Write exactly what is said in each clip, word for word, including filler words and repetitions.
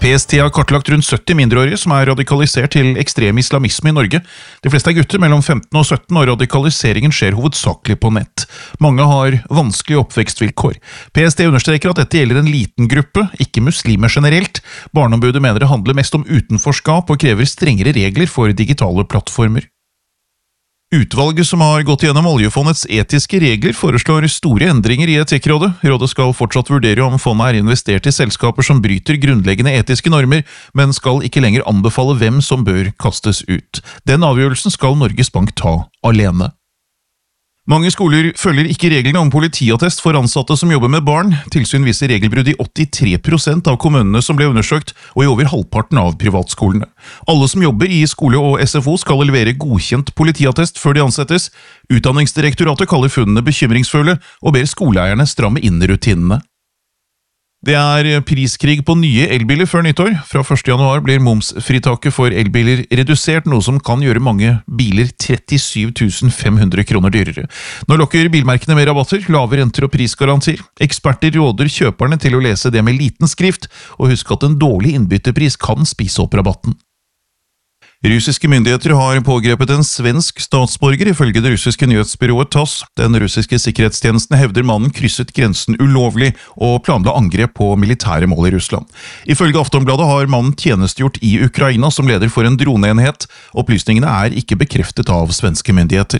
P S T har kartlagt rundt sytti mindreårige som er radikalisert til ekstrem islamisme i Norge. De fleste er gutter mellom femten og sytten, og radikaliseringen skjer hovedsakelig på nett. Mange har vanskelige oppvekstvilkår. P S T understreker at dette gjelder en liten gruppe, ikke muslimer generelt. Barneombudet mener det handler mest om utenforskap og krever strengere regler for digitale plattformer. Utvalget som har gått gjennom oljefondets etiske regler foreslår store endringer i Etikkrådet. Rådet skal fortsatt vurdere om fondet er investert i selskaper som bryter grunnleggende etiske normer, men skal ikke lenger anbefale hvem som bør kastes ut. Den avgjørelsen skal Norges Bank ta alene. Mange skoler følger ikke reglene om politiattest for ansatte som jobber med barn. Tilsyn viser regelbrudd i åttitre prosent av kommunene som ble undersøkt, og i over halvparten av privatskolene. Alle som jobber i skole og S F O skal levere godkjent politiattest før de ansettes. Utdanningsdirektoratet kaller funnene bekymringsfulle, og ber skoleeierne stramme inn rutinene. Det er priskrig på nye elbiler før nyttår. Fra første januar blir momsfritaket for elbiler redusert, noe som kan gjøre mange biler trettisyv tusen fem hundre kroner dyrere. Nå lokker bilmerkene med rabatter, lave renter og prisgarantier. Eksperter råder kjøperne til å lese det med liten skrift, og husk at en dårlig innbyttepris kan spise opp rabatten. Russiske myndigheter har pågrepet en svensk statsborger ifølge det russiske nyhetsbyrået T A S S. Den russiske sikkerhetstjenesten hevder mannen krysset grensen ulovlig og planla angrep på militære mål i Russland. Ifølge Aftonbladet har mannen tjenestegjort i Ukraina som leder for en droneenhet. Opplysningene er ikke bekreftet av svenske myndigheter.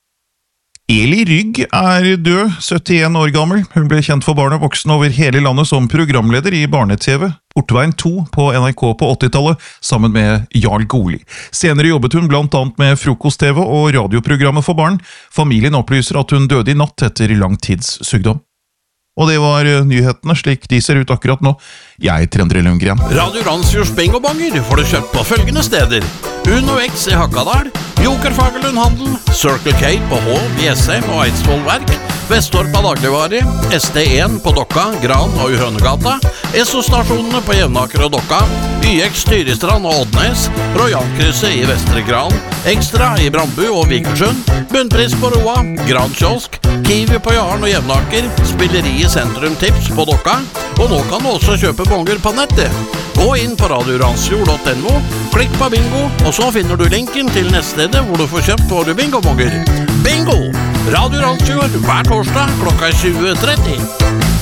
Eli Rygg er død, syttien år gammel. Hun ble kjent for barn og voksne over hele landet som programleder i barne-T V. Portveien to på N R K på åttitallet, sammen med Jarl Goli. Senere jobbet hun blant annet med frokost-T V og radioprogrammet for barn. Familien opplyser at hun døde i natt etter langtidssykdom. Og det var nyhetene slik de ser ut akkurat nå. Jeg heter Endre Lundgren. Radio Randsfjords bingobanger får du kjøpt på følgende steder: Uno X i Hakadal, Joker Fagerlund Handel, Circle K på H, B S M og Eidsvoll Verk, Vestorpa Dagligvare, S D en på Dokka, Gran og Uhønegata, Esso-stasjonene på Jevnaker og Dokka, Y X Styristrand og Oddnes, Royalkrysset i Vestre Gran, Ekstra i Brandbu og Vikersund, Bunnpris på Roa, Gran Kiosk, Kiwi på Jaren og Jevnaker, Spilleri i Sentrum Tips på Dokka, og nå kan du også kjøpe bonger på nettet. Gå inn på radio randsfjord punktum no, klikk på bingo, og så finner du linken til nettstedet hvor du får kjøpt våre bingobonger. Bingo! Radio Randsfjord hver torsdag klokka tjue tretti.